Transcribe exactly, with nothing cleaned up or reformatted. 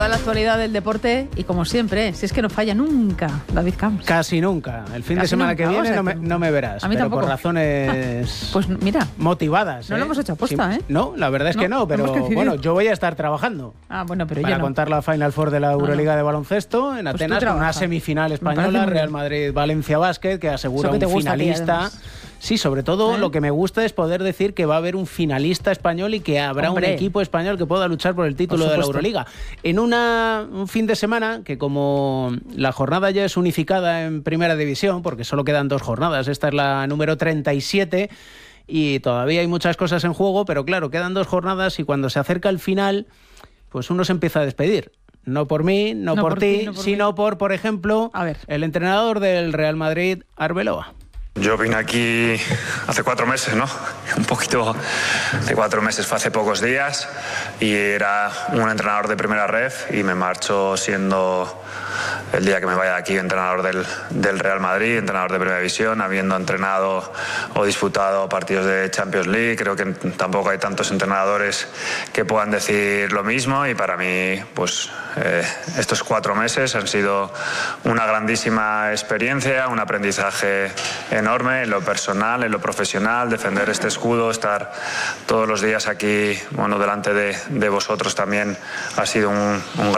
La actualidad del deporte y como siempre, si es que no falla nunca, David Camps. Casi nunca. El fin Casi de semana nunca, que viene o sea, no, me, no me verás. a mí pero tampoco. por razones Pues mira, motivadas. no ¿eh? lo hemos hecho aposta, Sí, ¿eh? No, la verdad es No, que no, no pero hemos coincidido. bueno, yo voy a estar trabajando. Ah, bueno, pero para yo no. contar la Final Four de la Euroliga no. de baloncesto en Pues tú Atenas, con una trabajas. semifinal Me parece española, muy Real bien. Madrid-Valencia Basket, que asegura Eso que te un gusta a ti, finalista. además. Sí, sobre todo ¿Eh? lo que me gusta es poder decir que va a haber un finalista español y que habrá Hombre. un equipo español que pueda luchar por el título Por de la supuesto. Euroliga. En una, un fin de semana que, como la jornada ya es unificada en Primera División, porque solo quedan dos jornadas, esta es la número treinta y siete y todavía hay muchas cosas en juego, pero claro, quedan dos jornadas y cuando se acerca el final, pues uno se empieza a despedir. No por mí, no, No por, por ti, ti, no por sino mí. por, por ejemplo, A ver. el entrenador del Real Madrid, Arbeloa. Yo vine aquí hace cuatro meses, ¿no? Un poquito de cuatro meses, fue hace pocos días y era un entrenador de primera ref y me marcho siendo el día que me vaya de aquí entrenador del, del Real Madrid, entrenador de primera división, habiendo entrenado o disputado partidos de Champions League. Creo que tampoco hay tantos entrenadores que puedan decir lo mismo y para mí, pues eh, estos cuatro meses han sido una grandísima experiencia, un aprendizaje enorme en lo personal, en lo profesional, defender este escudo, estar todos los días aquí, bueno, delante de, de vosotros también ha sido un, un gran